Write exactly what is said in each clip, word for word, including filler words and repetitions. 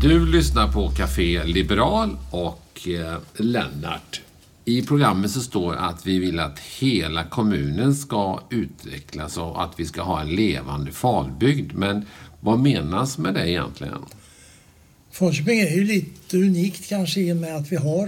Du lyssnar på Café Liberal och eh, Lennart. I programmet så står att vi vill att hela kommunen ska utvecklas och att vi ska ha en levande Falbygd. Men vad menas med det egentligen? Falköping är ju lite unikt kanske i och med att vi har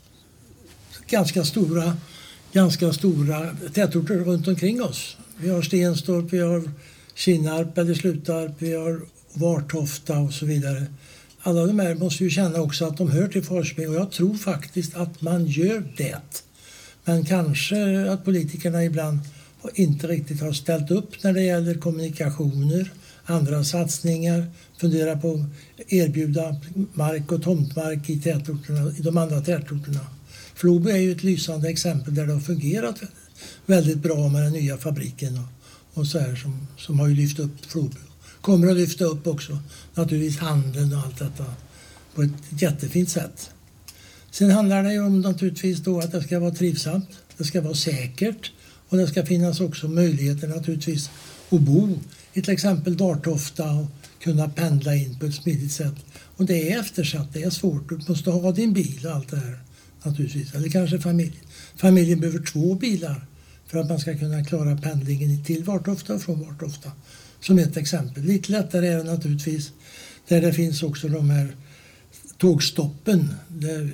ganska stora, ganska stora tätorter runt omkring oss. Vi har Stenstorp, vi har Kinnarp eller Slutarp, vi har Vartofta och så vidare. Alla de här måste ju känna också att de hör till Falköping och jag tror faktiskt att man gör det. Men kanske att politikerna ibland inte riktigt har ställt upp när det gäller kommunikationer, andra satsningar, fundera på att erbjuda mark och tomtmark i, tätorterna, i de andra tätorterna. Floby är ju ett lysande exempel där det har fungerat väldigt bra med den nya fabriken och, och så här som, som har ju lyft upp Floby. Kommer att lyfta upp också naturligtvis handeln och allt detta på ett jättefint sätt. Sen handlar det ju om naturligtvis då att det ska vara trivsamt, det ska vara säkert och det ska finnas också möjligheter naturligtvis att bo i till exempel Vartofta och kunna pendla in på ett smidigt sätt. Och det är eftersatt, det är svårt, du måste ha din bil och allt det här naturligtvis. Eller kanske familjen. Familjen behöver två bilar för att man ska kunna klara pendlingen till Vartofta och från Vartofta. Som ett exempel. Lite lättare är det naturligtvis där det finns också de här tågstoppen. Det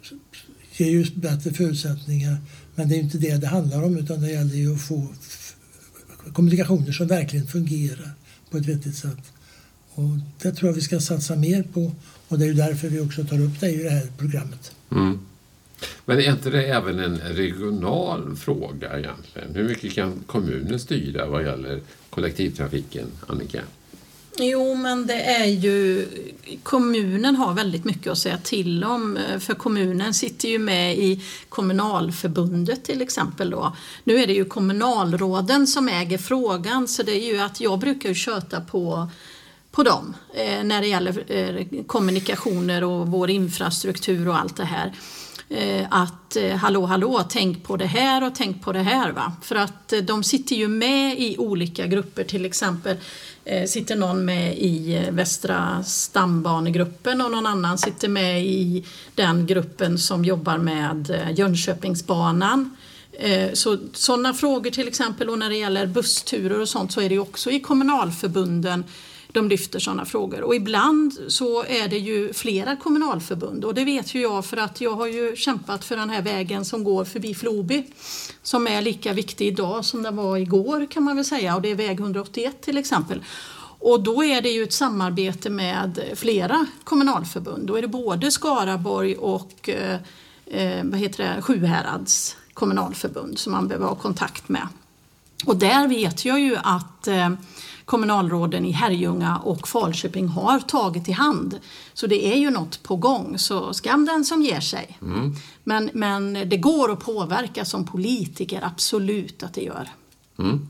ger ju bättre förutsättningar. Men det är inte det det handlar om utan det gäller ju att få kommunikationer som verkligen fungerar på ett vettigt sätt. Och det tror jag vi ska satsa mer på och det är ju därför vi också tar upp det i det här programmet. Mm. Men är inte det även en regional fråga egentligen? Hur mycket kan kommunen styra vad gäller kollektivtrafiken, Annika? Jo, men det är ju, kommunen har väldigt mycket att säga till om, för kommunen sitter ju med i kommunalförbundet till exempel då. Nu är det ju kommunalråden som äger frågan, så det är ju att jag brukar ju köta på på dem eh, när det gäller eh, kommunikationer och vår infrastruktur och allt det här. Eh, att eh, hallå hallå, tänk på det här och tänk på det här va. För att eh, de sitter ju med i olika grupper, till exempel eh, sitter någon med i eh, Västra stambanegruppen och någon annan sitter med i den gruppen som jobbar med eh, Jönköpingsbanan. Eh, så sådana frågor till exempel, och när det gäller bussturer och sånt så är det ju också i kommunalförbunden de lyfter sådana frågor. Och ibland så är det ju flera kommunalförbund. Och det vet ju jag för att jag har ju kämpat för den här vägen som går förbi Floby. Som är lika viktig idag som den var igår kan man väl säga. Och det är väg hundraåttioett till exempel. Och då är det ju ett samarbete med flera kommunalförbund. Då är det både Skaraborg och eh, vad heter det, Sjuhärads kommunalförbund som man behöver ha kontakt med. Och där vet jag ju att eh, kommunalråden i Herrljunga och Falköping har tagit i hand. Så det är ju något på gång. Så skam den som ger sig. Mm. Men, men det går att påverka som politiker. Absolut att det gör. Mm.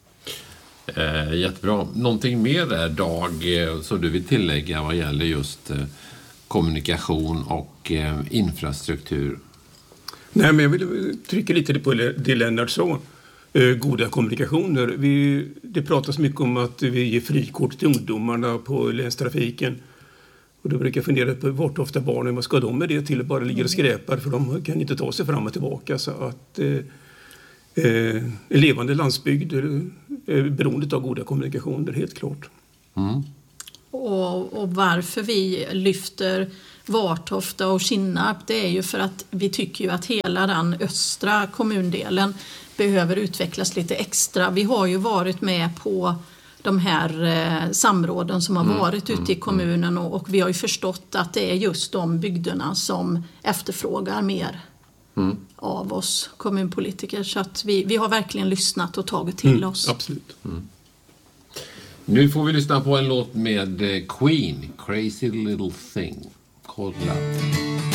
Eh, jättebra. Någonting mer där, Dag, så du vill tillägga vad gäller just eh, kommunikation och eh, infrastruktur? Nej, men jag vill trycka lite på det Lennart sa. Goda kommunikationer. Vi, det pratas mycket om att vi ger frikort till ungdomarna på länstrafiken. Och då brukar jag fundera på vart ofta barnen, vad ska de med det till? Bara ligger och skräpar för de kan inte ta sig fram och tillbaka. Så att eh, eh, en levande landsbygd är beroende av goda kommunikationer, helt klart. Mm. Och, och varför vi lyfter Vartofta och Kinnarp, det är ju för att vi tycker ju att hela den östra kommundelen behöver utvecklas lite extra. Vi har ju varit med på de här eh, samråden som har mm, varit ute mm, i kommunen och, och vi har ju förstått att det är just de bygderna som efterfrågar mer mm. av oss kommunpolitiker. Så att vi, vi har verkligen lyssnat och tagit till mm, oss. Absolut. Mm. Nu får vi lyssna på en låt med Queen, Crazy Little Thing, Cold Love.